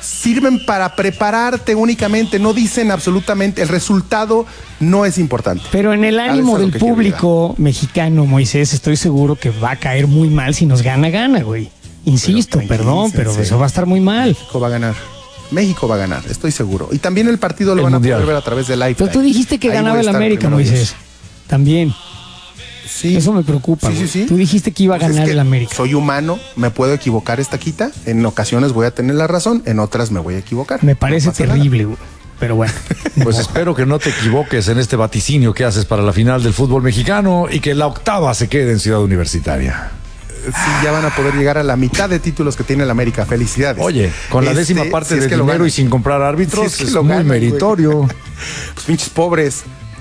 sirven para prepararte únicamente, no dicen absolutamente, el resultado no es importante. Pero en el ánimo del público mexicano, Moisés, estoy seguro que va a caer muy mal si nos gana, güey. Insisto, pero eso va a estar muy mal. México va a ganar, estoy seguro. Y también el partido lo van a poder ver a través de Lifetime. Pero tú dijiste que ganaba el América, Moisés. También. Sí. Eso me preocupa. Sí. Tú dijiste que iba a ganar el América. Soy humano, me puedo equivocar esta quita. En ocasiones voy a tener la razón, en otras me voy a equivocar. Me parece terrible, güey. Pero bueno. Pues espero que no te equivoques en este vaticinio que haces para la final del fútbol mexicano y que la octava se quede en Ciudad Universitaria. Sí, ya van a poder llegar a la mitad de títulos que tiene el América. Felicidades. Oye, con la décima parte del dinero y sin comprar árbitros, es muy meritorio. Pues pinches pobres.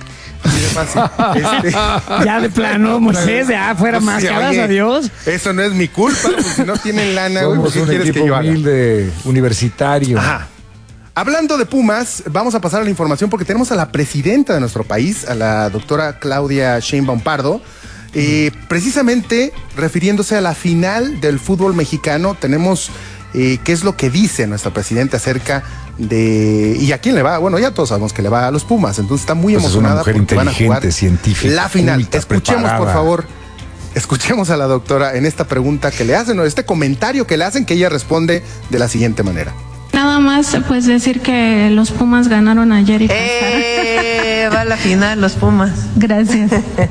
Ya de plano, Moisés, ya fuera máscaras, adiós. Eso no es mi culpa, pues, si no tienen lana, güey, ¿qué quieres que yo haga? Humilde, universitario. Ajá. Hablando de Pumas, vamos a pasar a la información porque tenemos a la presidenta de nuestro país, a la doctora Claudia Sheinbaum Pardo, precisamente refiriéndose a la final del fútbol mexicano. Tenemos qué es lo que dice nuestra presidenta acerca de... ¿Y a quién le va? Bueno, ya todos sabemos que le va a los Pumas, entonces está muy emocionada porque van a jugar científica, la final. Escuchemos, preparada. por favor, escuchemos a la doctora en esta pregunta que le hacen, o este comentario que le hacen, que ella responde de la siguiente manera. Nada más, pues decir que los Pumas ganaron ayer y va a la final los Pumas. Gracias.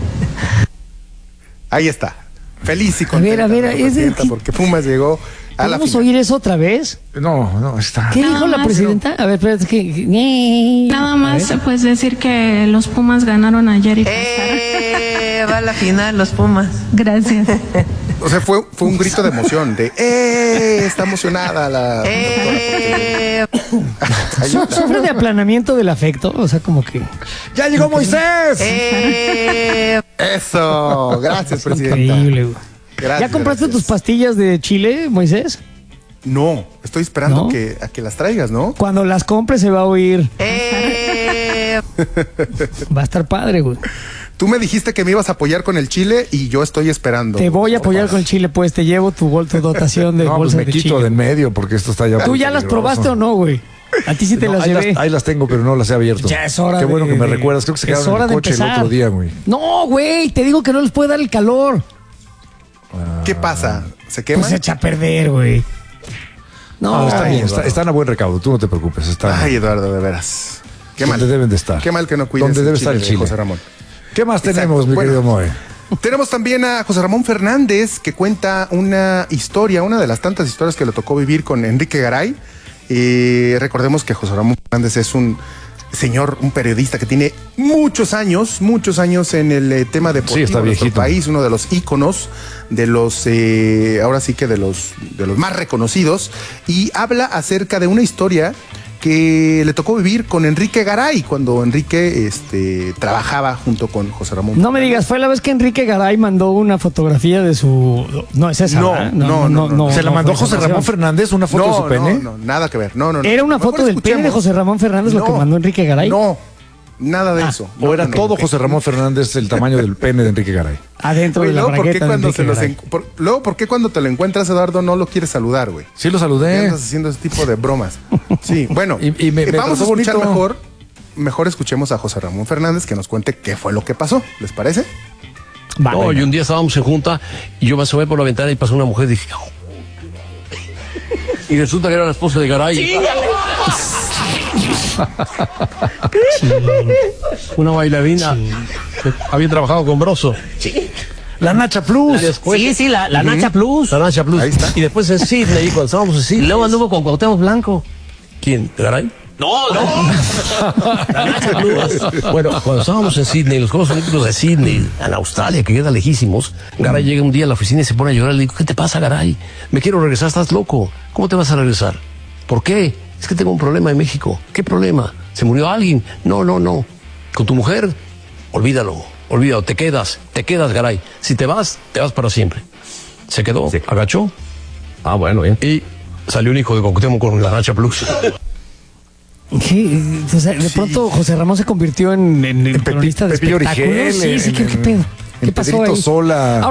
Ahí está. Feliz y contenta. A ver, porque Pumas llegó a la final. ¿Podemos oír eso otra vez? No, está. ¿Qué dijo la presidenta? A ver, espérate, que... Nada más, pues decir que los Pumas ganaron ayer y va a la final los Pumas. Gracias. O sea, fue un grito de emoción, de está emocionada la ¿Sufre de aplanamiento del afecto? O sea, como que... ¡Ya llegó Moisés! Eso, gracias, presidenta. Increíble, güey. Gracias, ¿Ya compraste tus pastillas de chile, Moisés? No, estoy esperando a que las traigas, ¿no? Cuando las compres se va a oír. Va a estar padre, güey. Tú me dijiste que me ibas a apoyar con el chile y yo estoy esperando. Te voy a apoyar con el chile, pues te llevo tu dotación de bolsas de chile. Me quito de en medio porque esto está ya... ¿Tú ya las probaste o no, güey? A ti sí te las llevé. Ahí las tengo, pero no las he abierto. Ya es hora. Qué bueno que me recuerdas. Creo que se quedaron en el coche el otro día, güey. No, güey, te digo que no les puede dar el calor. ¿Qué pasa? ¿Se queman? Pues se echa a perder, güey. No, está bien, están a buen recaudo, tú no te preocupes. Ay, Eduardo, de veras. Qué mal. Donde deben de estar. Qué mal que no cuides donde debe estar el chile, José Ramón. ¿Qué más tenemos, mi querido Moe? Tenemos también a José Ramón Fernández, que cuenta una historia, una de las tantas historias que le tocó vivir con Enrique Garay. Recordemos que José Ramón Fernández es un señor, un periodista que tiene muchos años en el tema deportivo de nuestro país, uno de los íconos, de los, ahora sí que de los más reconocidos, y habla acerca de una historia que le tocó vivir con Enrique Garay cuando Enrique trabajaba junto con José Ramón. No me digas, fue la vez que Enrique Garay mandó una fotografía de su... No, es esa. No. ¿Se la mandó José Ramón Fernández una foto de su pene? No, nada que ver. No. ¿Era una foto del pene de José Ramón Fernández lo que mandó Enrique Garay? No, nada de eso. ¿O era todo José Ramón Fernández el tamaño del pene de Enrique Garay? Adentro de la bragueta de Enrique Garay. Luego, ¿por qué cuando te lo encuentras, Eduardo, no lo quieres saludar, güey? Sí, lo saludé. ¿Qué andas haciendo ese tipo de bromas? Sí, bueno. y me vamos a escuchar mejor escuchemos a José Ramón Fernández que nos cuente qué fue lo que pasó. ¿Les parece? Vale. No, y un día estábamos en junta y yo me asomé por la ventana y pasó una mujer y dije... Y resulta que era la esposa de Garay. ¡Sí! Una bailarina que había trabajado con Broso. Sí. La Nacha Plus. Después, la Nacha Plus. La Nacha Plus. Ahí está. Y después en Sydney, cuando estábamos en Sydney. Y luego anduvo con Cuauhtémoc Blanco. ¿Quién? ¿Garay? No. La Nacha Plus. Bueno, cuando estábamos en Sydney, los Juegos Olímpicos de Sydney, en Australia, que queda lejísimos, Garay llega un día a la oficina y se pone a llorar. Le digo, ¿qué te pasa, Garay? Me quiero regresar, estás loco. ¿Cómo te vas a regresar? ¿Por qué? Es que tengo un problema en México. ¿Qué problema? ¿Se murió alguien? No. ¿Con tu mujer? Olvídalo, te quedas, Garay. Si te vas para siempre. Se quedó, agachó. Ah, bueno, bien. Y salió un hijo de Cuauhtémoc con la Nacha Plus. ¿Qué? O sea, de pronto José Ramón se convirtió en cronista de espectáculos. Origel, ¿qué pedo? ¿Qué pasó ahí? Sola. Ahora,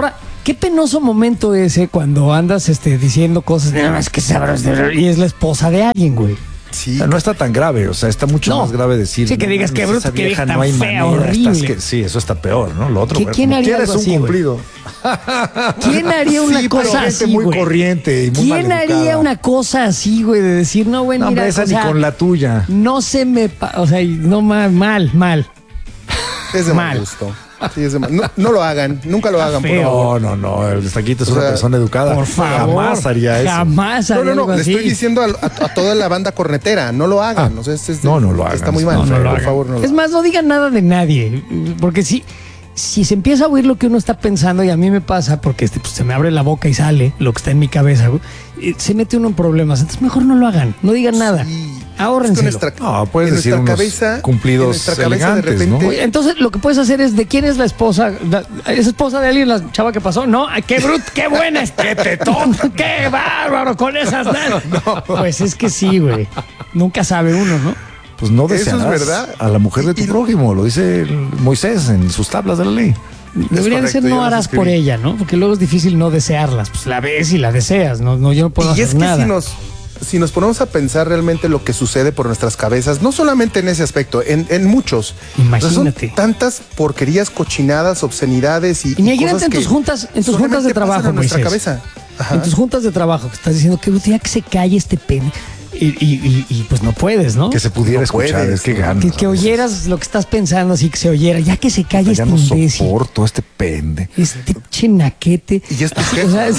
Qué penoso momento ese cuando andas diciendo cosas de nada más que sabrás y es la esposa de alguien, güey. Sí, O sea, no está tan grave, o sea, está mucho No. más grave decir. Sí, que digas, "No, qué bruto, esa qué vieja tan no hay fea, manera, horrible". estás que- sí, eso está peor, ¿no? Lo otro, ¿Quién como haría quieres algo un así, güey? cumplido. ¿Quién haría una Sí, pero cosa gente así, muy güey? corriente y muy ¿Quién haría maleducada. una cosa así, güey, de decir, no, güey, No, mira, hombre, esa o ni sea, con la tuya. no se me, o sea, no mal. es de mal mal. gusto. Sí, es de mal. No lo hagan, nunca lo hagan, por feo. favor. No, el Destaquito es O una sea, persona educada. Por favor. Jamás haría eso. Jamás haría algo Le así. estoy diciendo a toda la banda cornetera, no lo hagan. O sea, no lo hagan. Está muy mal. No lo por hagan. favor, no lo Es hagan. más, no digan nada de nadie, porque si se empieza a oír lo que uno está pensando, y a mí me pasa, porque pues, se me abre la boca y sale lo que está en mi cabeza, güey, se mete uno en problemas. Entonces mejor no lo hagan, no digan nada. Sí. Ahórrenselo. Es que No, puedes en decir nuestra unos cabeza, cumplidos en nuestra cabeza elegantes, de repente, ¿no? Oye, entonces lo que puedes hacer es de quién es la esposa. ¿Es esposa de alguien la chava que pasó? No, ay, qué bruto, qué buena es, qué tetón, qué bárbaro con esas nalgas. Pues es que sí, güey. Nunca sabe uno, ¿no? Pues no Eso es desearás verdad. a la mujer de tu Y- prójimo, lo dice Moisés en sus tablas de la ley. Debería de correcto, ser yo no las harás por escribí. ella, ¿no? Porque luego es difícil no desearlas. Pues la ves y la deseas, no yo no puedo y hacer es que nada. si nos ponemos a pensar realmente lo que sucede por nuestras cabezas, no solamente en ese aspecto, en muchos. Imagínate. Son tantas porquerías, cochinadas, obscenidades y Imagínate cosas en que tus juntas de solamente trabajo, pasan en nuestra Moisés. cabeza. Ajá. En tus juntas de trabajo que estás diciendo que ya que se calle este pene. Y pues no puedes, ¿no? Que se pudiera No escuchar, puedes, es que ¿no? ganas. Que oyeras lo que estás pensando, así que se oyera. Ya que se calle Ya este no imbécil. soporto este pende. Este chenaquete. Y ya es tu O jefe. sea,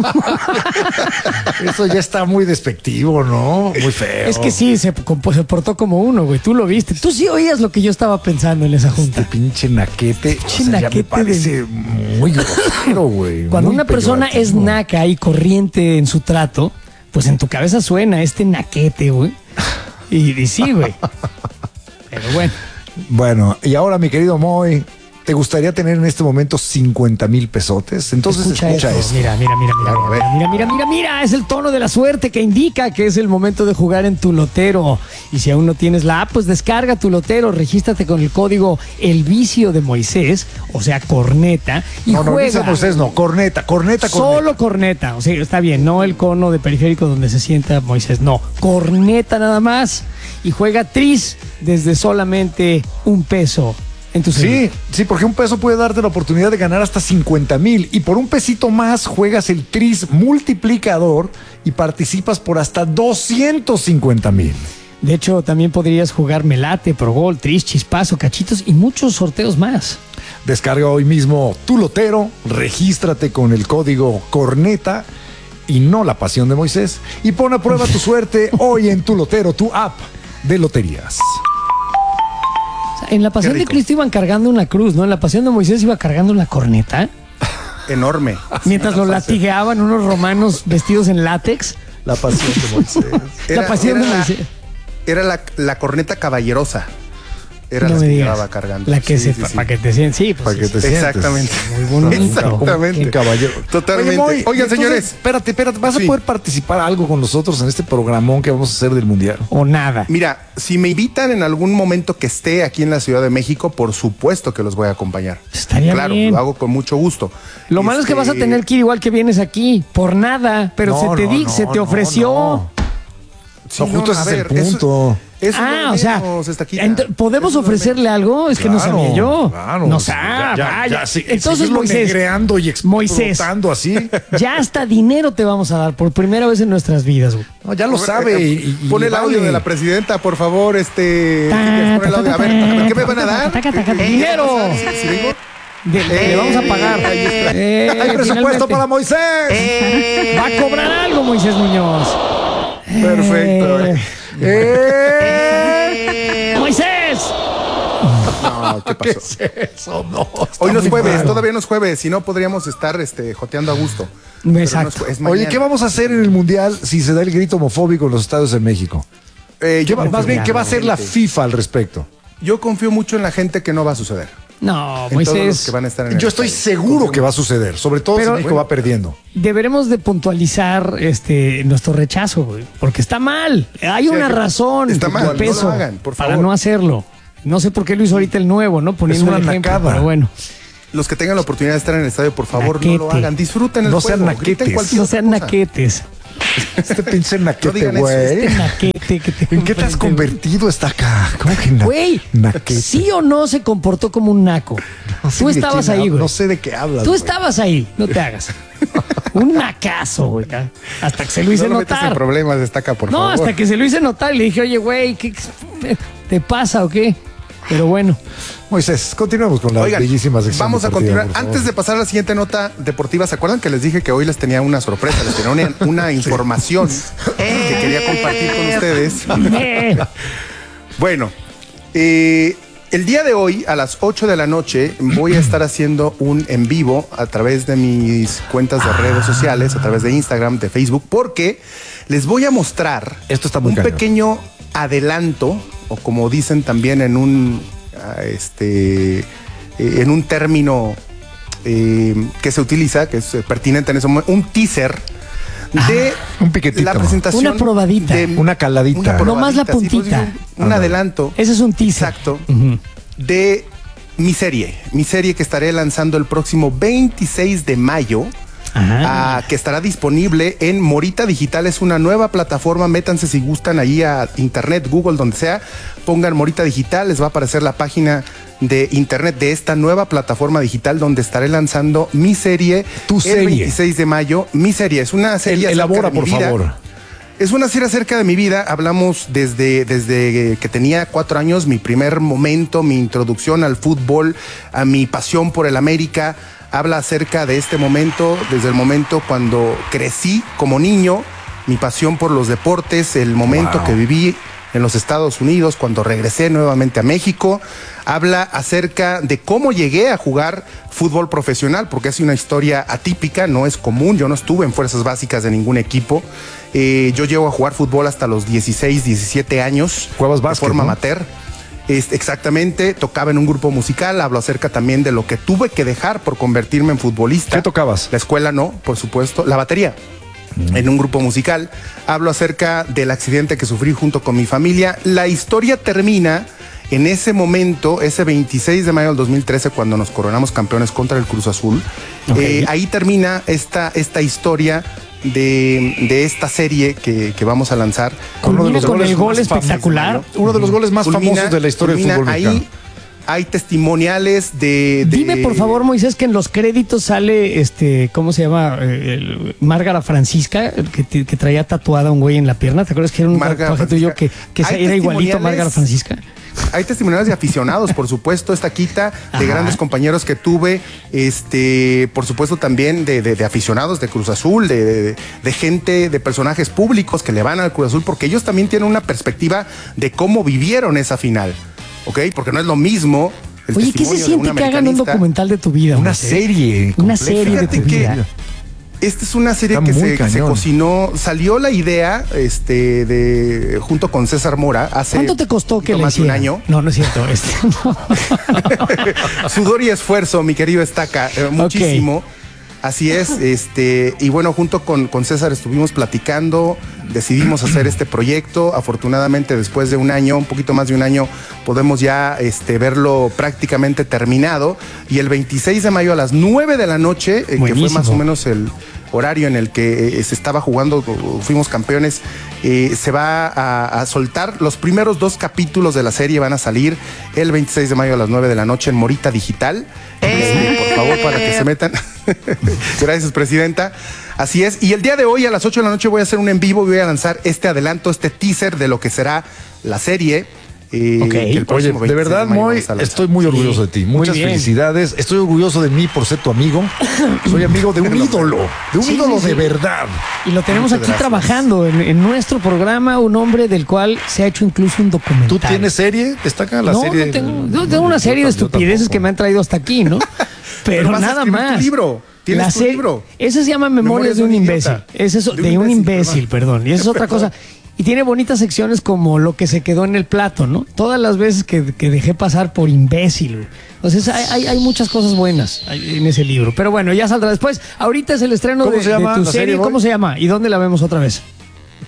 Eso ya está muy despectivo, ¿no? Muy feo. es que sí, se portó como uno, güey. Tú lo viste. Tú sí oías lo que yo estaba pensando en esa junta. Este pinche naquete. Pinche o sea, ya naquete me parece muy grosero, güey. Cuando muy una persona es peyorativo. naca y corriente en su trato, pues en tu cabeza suena este naquete, güey. Y sí, güey. Pero bueno. Bueno, y ahora, mi querido Moy, ¿te gustaría tener en este momento 50,000 pesotes? Entonces escucha esto. esto. Mira. Mira. Es el tono de la suerte que indica que es el momento de jugar en tu lotero. Y si aún no tienes la app, pues descarga tu lotero, regístrate con el código El Vicio de Moisés, o sea, corneta, y No, juega. dice Moisés, no, corneta. Solo corneta, o sea, está bien, no el cono de periférico donde se sienta Moisés, no, corneta nada más. Y juega tris desde solamente $1 en tu celular. Sí, porque $1 puede darte la oportunidad de ganar hasta 50,000 y por $1 más juegas el tris multiplicador y participas por hasta 250,000. De hecho, también podrías jugar Melate, Pro Gol, Tris, Chispazo, Cachitos y muchos sorteos más. Descarga hoy mismo tu lotero, regístrate con el código Corneta y no la pasión de Moisés y pon a prueba tu suerte hoy en tu lotero, tu app de loterías. O sea, en la Pasión Qué de rico. Cristo iban cargando una cruz, ¿no? En la Pasión de Moisés iba cargando una corneta, Enorme. mientras lo latigueaban unos romanos vestidos en látex. La pasión de Moisés. La Pasión de era Moisés. Era la corneta caballerosa. Era No la me que digas. llevaba cargando. La que Sí, se, sí. para que te sientas. Sí, pues Para que sí, te sí. sientes. Exactamente. Muy bonito. Exactamente. Un caballero. Totalmente. Moy, Oigan, entonces, señores. Espérate, ¿vas Sí. a poder participar algo con nosotros en este programón que vamos a hacer del Mundial? O nada. Mira, si me invitan en algún momento que esté aquí en la Ciudad de México, por supuesto que los voy a acompañar. Estaría claro, bien. lo hago con mucho gusto. Lo malo es que vas a tener que ir igual que vienes aquí, por nada, pero se te ofreció. No. Sí, justo ese es el punto. Eso O sea, ¿podemos ofrecerle algo? Es que no Claro, sabía yo. claro. No Ya, sabe, ya, vaya. ya, sí, Entonces, seguirlo Moisés, negreando y explotando así. ya hasta dinero te vamos a dar por primera vez en nuestras vidas, güey. No, ya lo sabe. Y Pon el le audio vale. de la presidenta, por favor. Pon el audio. A ver, ¿qué me van a dar? ¡Dinero! ¿Sí vengo? Le vamos a pagar. Hay presupuesto Finalmente. para Moisés. Va a cobrar algo, Moisés Muñoz. Perfecto. ¡Moisés! No, ¿qué pasó? Eso no. Hoy no es muy jueves, mal. todavía no es jueves, si no podríamos estar joteando a gusto. Pero Exacto. no es Oye, mañana. ¿qué vamos a hacer en el Mundial si se da el grito homofóbico en los estadios de México? Más bien, ¿qué va a hacer la FIFA al respecto? Yo confío mucho en la gente que no va a suceder. No, En todos los Moisés. que van a estar en el Yo estoy estadio. seguro que va a suceder, sobre todo Pero- si México va perdiendo. Deberemos de puntualizar nuestro rechazo, güey, porque está mal. Hay una que razón está de mal, no peso lo hagan, por para favor. no hacerlo. No sé por qué lo hizo ahorita el nuevo, ¿no? Poniendo una el ejemplo, nacada. pero bueno. Los que tengan la oportunidad de estar en el estadio, por favor, Naquete. no lo hagan. Disfruten el No juego. sean naquetes. griten cualquier No otra sean cosa. naquetes. Este pinche No naquete, digan eso, güey. Naquete que te ¿En qué te has convertido esta acá? ¿Cómo que Güey, naquete? ¿sí o no se comportó como un naco? No sé Tú de estabas quién ahí, hab- güey. No sé de qué hablas. Tú güey. estabas ahí, no te hagas. Un nacazo, güey. Hasta que se lo hice No lo metas en notar. problemas, destaca, por No, favor. hasta que se lo hice notar y le dije, oye, güey, ¿qué te pasa o qué? Pero bueno, Moisés, continuemos con la Oigan, bellísima sección vamos a deportiva, continuar. por favor. Antes de pasar a la siguiente nota deportiva, ¿se acuerdan que les dije que hoy les tenía una sorpresa? Les tenía una información que quería compartir con ustedes. Bueno, el día de hoy a las 8 de la noche voy a estar haciendo un en vivo a través de mis cuentas de redes sociales, a través de Instagram, de Facebook, porque les voy a mostrar Esto está muy un cañón. pequeño adelanto, o como dicen también en un término que se utiliza, que es pertinente en ese momento, un teaser de un piquetito. la presentación. Una probadita. Una caladita. Nomás la sí, pues, puntita. un adelanto. ese es un teaser. Exacto. De mi serie que estaré lanzando el próximo 26 de mayo. Que estará disponible en Morita Digital. Es una nueva plataforma. Métanse si gustan ahí a internet, Google, donde sea. Pongan Morita Digital. Les va a aparecer la página de internet de esta nueva plataforma digital donde estaré lanzando mi serie. Tu serie. El 26 de mayo. Mi serie. Es una serie. Elabora, acerca de mi por vida. favor. Es una serie acerca de mi vida. Hablamos desde que tenía 4 años, mi primer momento, mi introducción al fútbol, a mi pasión por el América. Habla acerca de este momento, desde el momento cuando crecí como niño, mi pasión por los deportes, el momento que viví en los Estados Unidos, cuando regresé nuevamente a México. Habla acerca de cómo llegué a jugar fútbol profesional, porque es una historia atípica, no es común. Yo no estuve en fuerzas básicas de ningún equipo. Yo llego a jugar fútbol hasta los 16, 17 años. Jugabas de básquet, forma ¿no? amateur. Exactamente, tocaba en un grupo musical. Hablo acerca también de lo que tuve que dejar por convertirme en futbolista. ¿Qué tocabas? La escuela no, por supuesto. La batería. En un grupo musical. Hablo acerca del accidente que sufrí junto con mi familia. La historia termina en ese momento, ese 26 de mayo del 2013, cuando nos coronamos campeones contra el Cruz Azul. Ahí termina esta historia de esta serie que vamos a lanzar. Culmina con el gol más espectacular. famosos, ¿no? Uno de los goles más famosos de la historia del fútbol mexicano. Ahí hay testimoniales de... Dime por favor, Moisés, que en los créditos sale ¿cómo se llama? Márgara Francisca, que traía tatuada un güey en la pierna. ¿Te acuerdas que era un Márgara tatuaje tuyo que Francisca. era igualito a testimoniales- Márgara Francisca? Hay testimoniales de aficionados, por supuesto, esta quita, de Ajá. grandes compañeros que tuve, por supuesto también de aficionados de Cruz Azul, de gente, de personajes públicos que le van al Cruz Azul, porque ellos también tienen una perspectiva de cómo vivieron esa final, ¿ok? Porque no es lo mismo el Oye, ¿qué se testimonio de siente un que hagan un americanista. documental de tu vida? Una Moisés? serie. Una completa. serie de tu Fíjate que vida. esta es una serie Está que muy se cañón. cocinó, salió la idea junto con César Mora hace ¿Cuánto te costó que le más de un hicieran? año. No, no es cierto. Sudor y esfuerzo, mi querido Estaca, muchísimo. Así es, y bueno, junto con César estuvimos platicando, decidimos hacer este proyecto. Afortunadamente, después de un año, un poquito más de un año, podemos ya verlo prácticamente terminado. Y el 26 de mayo a las 9 de la noche, que fue Buenísimo. más o menos el horario en el que se estaba jugando, fuimos campeones, se va a soltar. Los primeros 2 capítulos de la serie van a salir el 26 de mayo a las 9 de la noche en Morita Digital. Por favor, para que se metan. Gracias, presidenta. Así es. Y el día de hoy a las 8 de la noche voy a hacer un en vivo y voy a lanzar este adelanto, este teaser de lo que será la serie. Ok. Que el Oye, próximo de 26 verdad, mayo Moy, vamos a lanzar. estoy muy orgulloso de ti. muy Muchas bien. felicidades. Estoy orgulloso de mí por ser tu amigo. Soy amigo de un ídolo. De un Sí, ídolo sí, de sí. verdad. Y lo tenemos Muchas aquí gracias. trabajando en nuestro programa, un hombre del cual se ha hecho incluso un documental. ¿Tú tienes serie? ¿Destaca la no, serie? no tengo una serie de Yo estupideces tampoco. que me han traído hasta aquí, ¿no? Pero vas a nada escribir más. tu libro. Tienes La tu serie- libro. Ese se llama Memorias de un imbécil. idiota. Es eso, de un imbécil, perdón. Y eso es otra cosa. Y tiene bonitas secciones como lo que se quedó en el plato, ¿no? Todas las veces que dejé pasar por imbécil. Güey. Entonces hay muchas cosas buenas en ese libro. Pero bueno, ya saldrá después. Ahorita es el estreno ¿Cómo de se llama tu la serie. serie, Boy? ¿Cómo se llama? ¿Y dónde la vemos otra vez?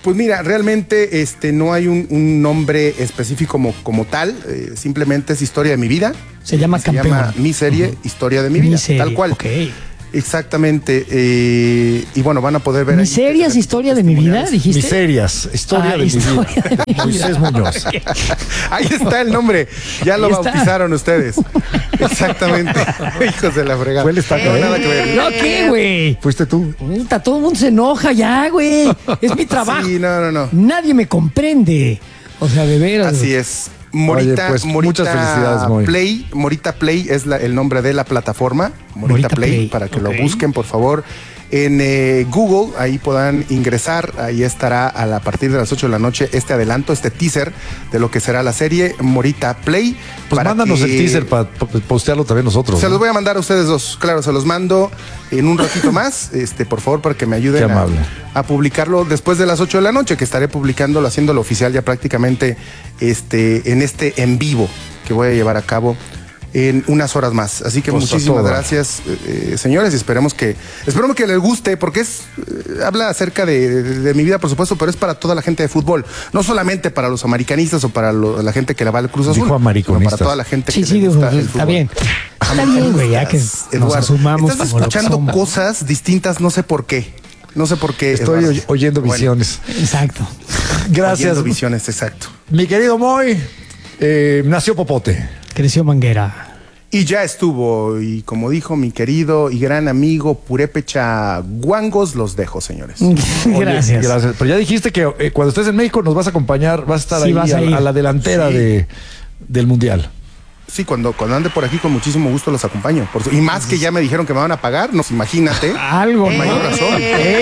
Pues mira, realmente no hay un nombre específico como tal, simplemente es historia de mi vida. Se llama Campeón. Se llama mi serie, Historia de mi vida, tal cual. Ok. Exactamente. Y bueno, van a poder ver. ¿Miserias, historia de mi vida, dijiste? Miserias, historia de mi vida. De mi vida. Moisés Muñoz. Ahí está el nombre. Ya lo Ahí está. bautizaron ustedes. Exactamente. Hijos de la fregada. Fue el estaca, No, ¿eh? nada que ver. No, ¿qué, güey? ¿Fuiste tú? Puta, todo el mundo se enoja ya, güey. Es mi trabajo. Sí, no. Nadie me comprende. O sea, de veras. Así güey. es. Morita, Oye, pues, Morita muchas felicidades, Moy. Play. Morita Play es el nombre de la plataforma. Morita Morita Play, Play, para que ok. lo busquen, por favor. En Google, ahí podrán ingresar. Ahí estará a partir de las 8 de la noche este adelanto, este teaser de lo que será la serie Morita Play. Pues para mándanos que- el teaser para postearlo también nosotros. Se ¿no? los voy a mandar a ustedes dos. Claro, se los mando en un ratito más. Por favor, para que me ayuden Qué amable. a publicarlo después de las 8 de la noche, que estaré publicándolo, haciéndolo oficial ya prácticamente en vivo que voy a llevar a cabo en unas horas más. Así que Pues a muchísimas todo. gracias, señores, y esperemos que les guste, porque habla acerca de mi vida, por supuesto, pero es para toda la gente de fútbol, no solamente para los americanistas o para la gente que le va al Cruz Azul, Dijo sino americanistas. para toda la gente Sí, que sí, le gusta digo, el está fútbol. bien. Está bien, güey, ya que nos Eduardo, asumamos estás como lo que escuchando somos. cosas distintas, no sé por qué. No sé por qué. Estoy Eduardo. oyendo Bueno, visiones. Exacto. Gracias. oyendo visiones, exacto. Mi querido Moy, nació Popote. Creció Manguera. Y ya estuvo, y como dijo mi querido y gran amigo Purépecha Guangos, los dejo, señores. Oye, Gracias. gracias. Pero ya dijiste que cuando estés en México nos vas a acompañar, vas a estar Sí, ahí vas a ir. a la delantera Sí. del Mundial. Sí, cuando ande por aquí con muchísimo gusto los acompaño. Y más que ya me dijeron que me van a pagar, no, imagínate. Algo, Con mayor ¿no? razón.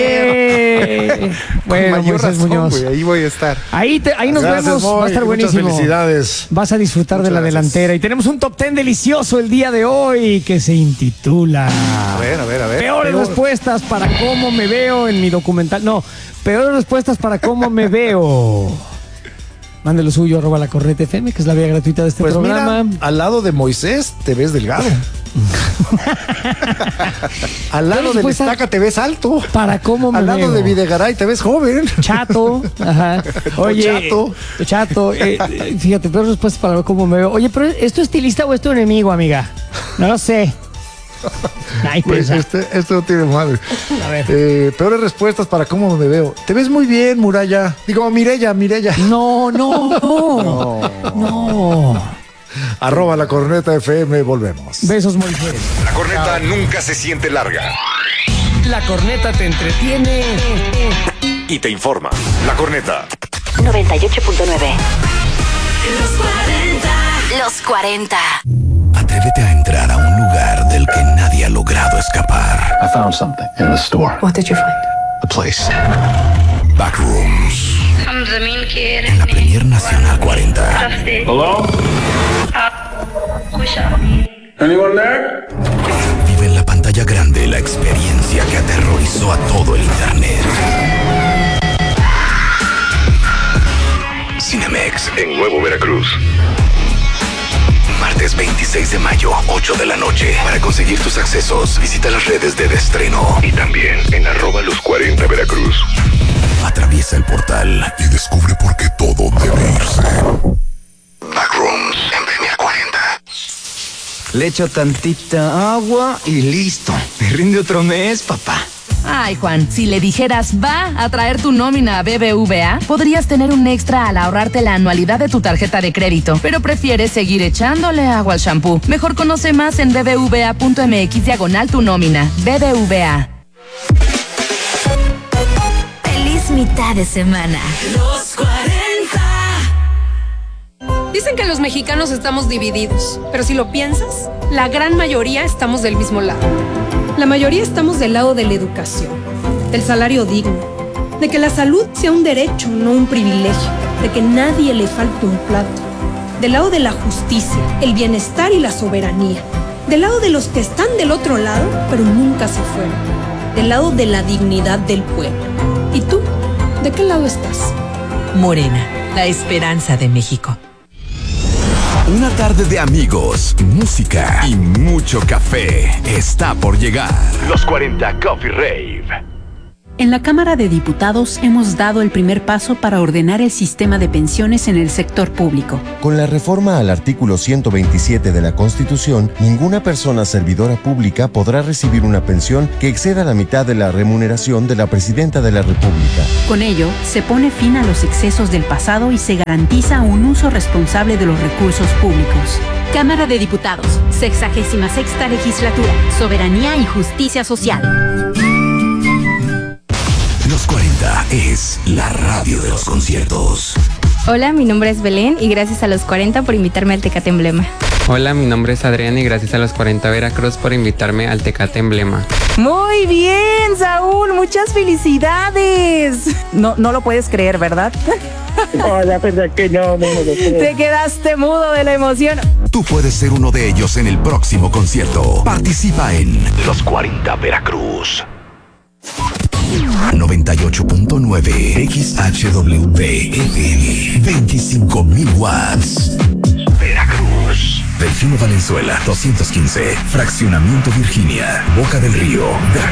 Bueno, Con mayor Moisés razón, Muñoz. güey, ahí voy a estar. Ahí nos Gracias, vemos. Va a Moy. estar Muchas buenísimo. felicidades. Vas a disfrutar de Muchas la gracias. delantera. Y tenemos un top 10 delicioso el día de hoy que se intitula A ver. Peores respuestas para cómo me veo en mi documental. No, peores respuestas para cómo me veo. Mande lo suyo, @lacorneta.fm, que es la vía gratuita de este Pues programa. mira, al lado de Moisés te ves delgado. Al lado de Respuesta Estaca te ves alto. para cómo me Al lado veo. de Videgaray te ves joven. Chato, ajá. Oye, chato, fíjate, pero respuestas para cómo me veo. Oye, pero ¿es tu estilista o es tu enemigo, amiga? No lo sé. Ay, Pues pensa. esto no tiene madre. A ver. Peores respuestas para cómo me veo. Te ves muy bien, Muralla. Digo, Mireya. No. @lacorneta.fm, volvemos. Besos, Moisés. La corneta nunca se siente larga La corneta te entretiene. y te informa. La corneta. 98.9. Los 40. Atrévete a entrar a un lugar del que nadie ha logrado escapar. I found something in the store. What did you find? The place. Backrooms. En la Premier Nacional 40. Hello? Anyone there? Vive en la pantalla grande la experiencia que aterrorizó a todo el internet. Cinemex en Nuevo Veracruz. Martes 26 de mayo, 8 de la noche. Para conseguir tus accesos, visita las redes de estreno y también en @los40 Veracruz. Atraviesa el portal y descubre por qué todo debe irse. Backrooms en Premier 40. Le echo tantita agua y listo. Me rinde otro mes, papá. Ay, Juan, si le dijeras va a traer tu nómina a BBVA, podrías tener un extra al ahorrarte la anualidad de tu tarjeta de crédito, pero prefieres seguir echándole agua al shampoo. Mejor conoce más en bbva.mx/tu nómina. BBVA. Feliz mitad de semana. Los 40. Dicen que los mexicanos estamos divididos, pero si lo piensas, la gran mayoría estamos del mismo lado. La mayoría estamos del lado de la educación, del salario digno, de que la salud sea un derecho, no un privilegio, de que nadie le falte un plato, del lado de la justicia, el bienestar y la soberanía, del lado de los que están del otro lado, pero nunca se fueron, del lado de la dignidad del pueblo. ¿Y tú? ¿De qué lado estás? Morena, la esperanza de México. Una tarde de amigos, música y mucho café está por llegar. Los 40 Coffee Rave. En la Cámara de Diputados hemos dado el primer paso para ordenar el sistema de pensiones en el sector público. Con la reforma al artículo 127 de la Constitución, ninguna persona servidora pública podrá recibir una pensión que exceda la mitad de la remuneración de la Presidenta de la República. Con ello, se pone fin a los excesos del pasado y se garantiza un uso responsable de los recursos públicos. Cámara de Diputados, 66ª Legislatura, Soberanía y Justicia Social. Los 40 es la radio de los conciertos. Hola, mi nombre es Belén y gracias a los 40 por invitarme al Tecate Emblema. Hola, mi nombre es Adrián y gracias a los 40 Veracruz por invitarme al Tecate Emblema. Muy bien, Saúl, muchas felicidades. No lo puedes creer, ¿verdad? No, la verdad que no me lo creo. Te quedaste mudo de la emoción. Tú puedes ser uno de ellos en el próximo concierto. Participa en Los 40 Veracruz. 98.9 XHWV FM 25.000 watts. Veracruz. Delfino Valenzuela 215. Fraccionamiento Virginia. Boca del Río. Veracruz.